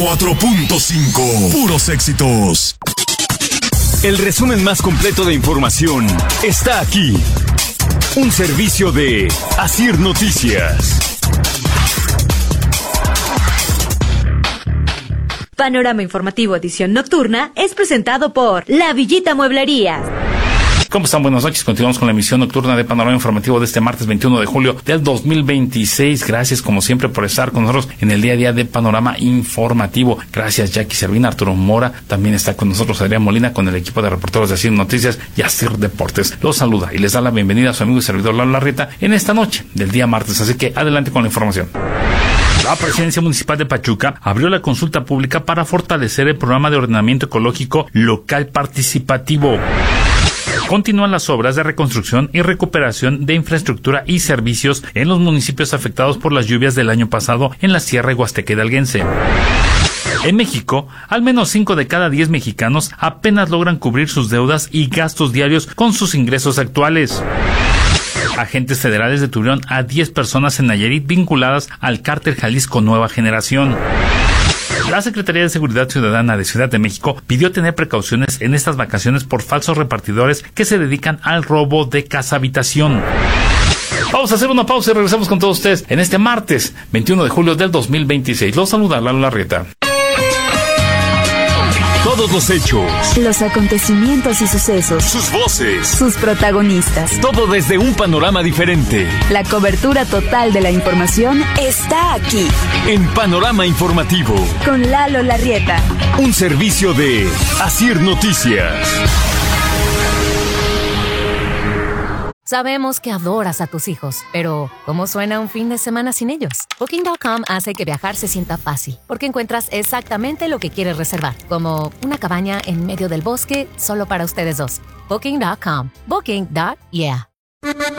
4.5 puros éxitos. El resumen más completo de información está aquí. Un servicio de Asir Noticias. Panorama Informativo Edición Nocturna es presentado por La Villita Mueblería. ¿Cómo están? Buenas noches. Continuamos con la emisión nocturna de Panorama Informativo de este martes 21 de julio del 2026. Gracias, como siempre, por estar con nosotros en el día a día de Panorama Informativo. Gracias, Jackie Servina, Arturo Mora. También está con nosotros Adrián Molina, con el equipo de reporteros de Asir Noticias y Asir Deportes. Los saluda y les da la bienvenida a su amigo y servidor Lalo Larrieta en esta noche del día martes. Así que adelante con la información. La Presidencia Municipal de Pachuca abrió la consulta pública para fortalecer el programa de ordenamiento ecológico local participativo. Continúan las obras de reconstrucción y recuperación de infraestructura y servicios en los municipios afectados por las lluvias del año pasado en la Sierra Huasteca Hidalguense. En México, al menos 5 de cada 10 mexicanos apenas logran cubrir sus deudas y gastos diarios con sus ingresos actuales. Agentes federales detuvieron a 10 personas en Nayarit vinculadas al cártel Jalisco Nueva Generación. La Secretaría de Seguridad Ciudadana de Ciudad de México pidió tener precauciones en estas vacaciones por falsos repartidores que se dedican al robo de casa-habitación. Vamos a hacer una pausa y regresamos con todos ustedes en este martes 21 de julio del 2026. Los saluda Lalo Larrieta. Todos los hechos, los acontecimientos y sucesos, sus voces, sus protagonistas. Todo desde un panorama diferente. La cobertura total de la información está aquí. En Panorama Informativo. Con Lalo Larrieta. Un servicio de Asir Noticias. Sabemos que adoras a tus hijos, pero ¿cómo suena un fin de semana sin ellos? Booking.com hace que viajar se sienta fácil, porque encuentras exactamente lo que quieres reservar, como una cabaña en medio del bosque solo para ustedes dos. Booking.com. Booking.yeah.